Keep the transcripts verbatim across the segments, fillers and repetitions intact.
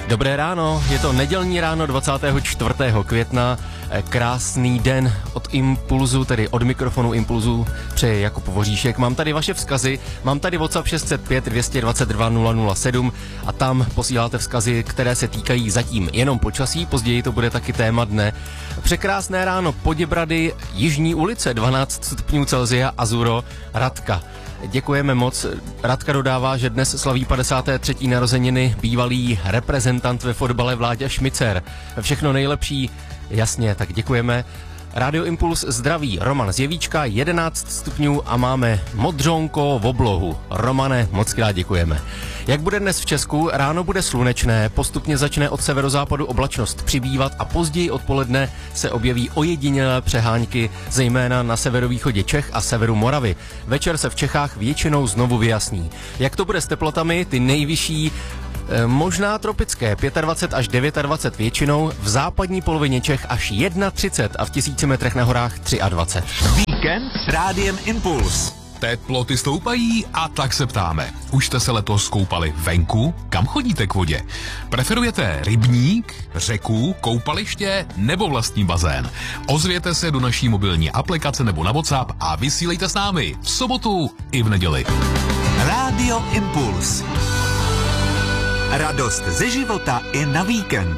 Dobré ráno, je to nedělní ráno dvacátého čtvrtého května, krásný den od Impulzu, tedy od mikrofonu Impulzu přeje Jakub Voříšek. Mám tady vaše vzkazy, mám tady WhatsApp šest set pět dvě stě dvacet dva nula nula sedm a tam posíláte vzkazy, které se týkají zatím jenom počasí, později to bude taky téma dne. Překrásné ráno, Poděbrady, Jižní ulice, dvanáct stupňů Celsia, Azuro, Radka. Děkujeme moc. Radka dodává, že dnes slaví padesáté třetí narozeniny bývalý reprezentant ve fotbale Vláďa Šmicer. Všechno nejlepší, jasně, tak děkujeme. Rádio Impuls zdraví, Roman z Jevíčka, jedenáct stupňů a máme modřonko v oblohu. Romane, moc krát děkujeme. Jak bude dnes v Česku? Ráno bude slunečné, postupně začne od severozápadu oblačnost přibývat a později odpoledne se objeví ojedinělé přehánky, zejména na severovýchodě Čech a severu Moravy. Večer se v Čechách většinou znovu vyjasní. Jak to bude s teplotami? Ty nejvyšší možná tropické, dvacet pět až dvacet devět většinou, v západní polovině Čech až třicet jedna a v tisíci metrech na horách dvacet tři. Víkend s Rádiem Impuls. Teploty stoupají a tak se ptáme. Už jste se letos koupali venku? Kam chodíte k vodě? Preferujete rybník, řeku, koupaliště nebo vlastní bazén? Ozvěte se do naší mobilní aplikace nebo na WhatsApp a vysílejte s námi v sobotu i v neděli. Rádio Impuls. Radost ze života i na víkend.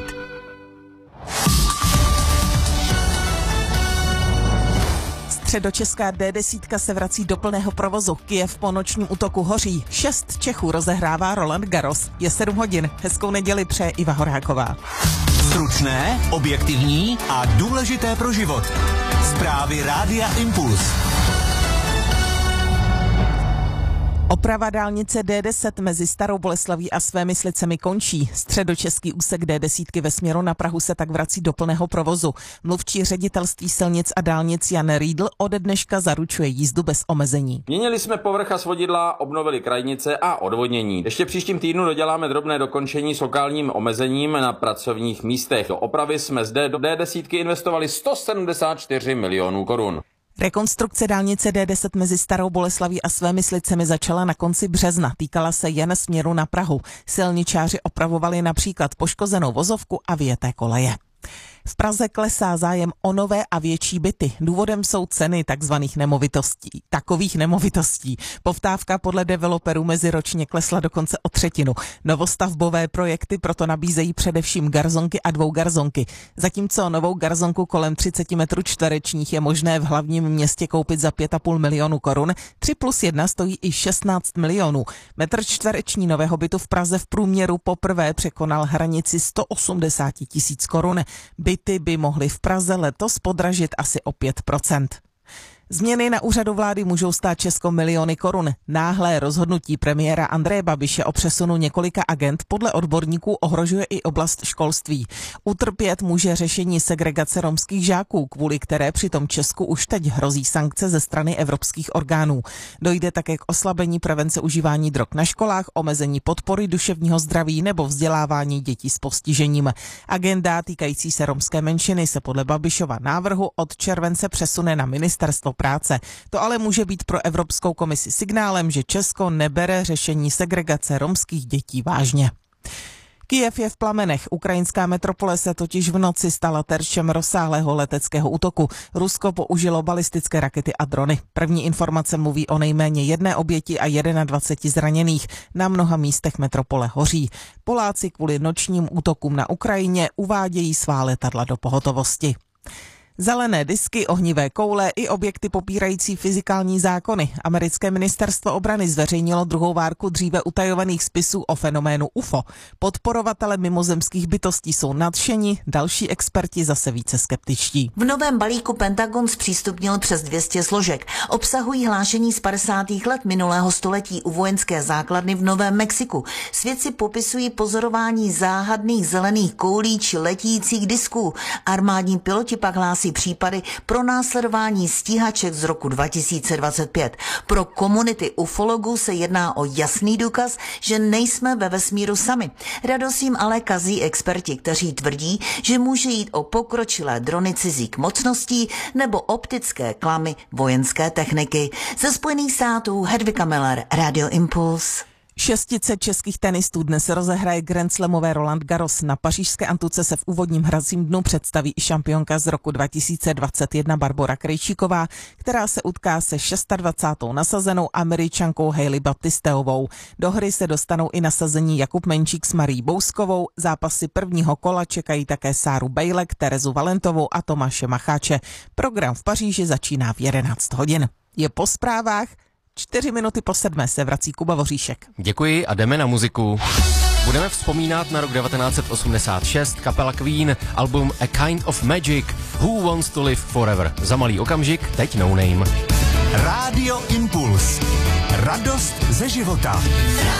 Středočeská D deset se vrací do plného provozu. Kyjev po nočním útoku hoří. Šest Čechů rozehrává Roland Garros. Je sedm hodin. Hezkou neděli přeje Iva Horáková. Stručné, objektivní a důležité pro život. Zprávy Rádia Impuls. Oprava dálnice D deset mezi Starou Boleslaví a Svémyslicemi končí. Středočeský úsek D deset ve směru na Prahu se tak vrací do plného provozu. Mluvčí ředitelství silnic a dálnic Jan Riedl ode dneška zaručuje jízdu bez omezení. Měnili jsme povrch a svodidla, obnovili krajnice a odvodnění. Ještě příštím týdnu doděláme drobné dokončení s lokálním omezením na pracovních místech. Do opravy jsme zde do D deset investovali sto sedmdesát čtyři milionů korun. Rekonstrukce dálnice D deset mezi Starou Boleslaví a Svémyslicemi začala na konci března. Týkala se jen směru na Prahu. Silničáři opravovali například poškozenou vozovku a vyjeté koleje. V Praze klesá zájem o nové a větší byty. Důvodem jsou ceny takzvaných nemovitostí. Takových nemovitostí. Poptávka podle developerů meziročně klesla dokonce o třetinu. Novostavbové projekty proto nabízejí především garzonky a dvougarzonky. Zatímco novou garzonku kolem třicet metrů čtverečních je možné v hlavním městě koupit za pět a půl milionu korun, tři plus jedna stojí i šestnáct milionů. Metr čtvereční nového bytu v Praze v průměru poprvé překonal hranici sto osmdesát tisíc korun. Byty by mohly v Praze letos podražit asi o pět procent. Změny na úřadu vlády můžou stát Česko miliony korun. Náhlé rozhodnutí premiéra Andreje Babiše o přesunu několika agent podle odborníků ohrožuje i oblast školství. Utrpět může řešení segregace romských žáků, kvůli které přitom Česku už teď hrozí sankce ze strany evropských orgánů. Dojde také k oslabení prevence užívání drog na školách, omezení podpory duševního zdraví nebo vzdělávání dětí s postižením. Agenda týkající se romské menšiny se podle Babišova návrhu od července přesune na ministerstvo práce. To ale může být pro Evropskou komisi signálem, že Česko nebere řešení segregace romských dětí vážně. Kyjev je v plamenech. Ukrajinská metropole se totiž v noci stala terčem rozsáhlého leteckého útoku. Rusko použilo balistické rakety a drony. První informace mluví o nejméně jedné oběti a dvaceti jedna zraněných. Na mnoha místech metropole hoří. Poláci kvůli nočním útokům na Ukrajině uvádějí svá letadla do pohotovosti. Zelené disky, ohnivé koule i objekty popírající fyzikální zákony. Americké ministerstvo obrany zveřejnilo druhou várku dříve utajovaných spisů o fenoménu U F O. Podporovatele mimozemských bytostí jsou nadšeni, další experti zase více skeptičtí. V novém balíku Pentagon zpřístupnil přes dvě stě složek. Obsahují hlášení z padesátých let minulého století u vojenské základny v Novém Mexiku. Svědci popisují pozorování záhadných zelených koulí či letících disků. Armádní piloti pak hlásí případy pro následování stíhaček z roku dva tisíce dvacet pět. Pro komunity ufologů se jedná o jasný důkaz, že nejsme ve vesmíru sami. Radost jim ale kazí experti, kteří tvrdí, že může jít o pokročilé drony cizích mocností nebo optické klamy vojenské techniky. Ze Spojených států Hedvika Miller, Radio Impuls. Šestice českých tenistů dnes rozehraje Grand Slamové Roland Garros. Na pařížské antuce se v úvodním hracím dnu představí i šampionka z roku dva tisíce dvacet jedna Barbora Krejčíková, která se utká se dvacátou šestou nasazenou Američankou Hailey Baptisteovou. Do hry se dostanou i nasazení Jakub Menčík s Marí Bouskovou. Zápasy prvního kola čekají také Sáru Bejlek, Terezu Valentovou a Tomáše Macháče. Program v Paříži začíná v jedenáct hodin. Je po zprávách. Čtyři minuty po sedmé se vrací Kuba Voříšek. Děkuji a jdeme na muziku. Budeme vzpomínat na rok devatenáct set osmdesát šest, kapela Queen, album A Kind of Magic, Who Wants to Live Forever. Za malý okamžik, teď No Name. Rádio Impuls. Radost ze života.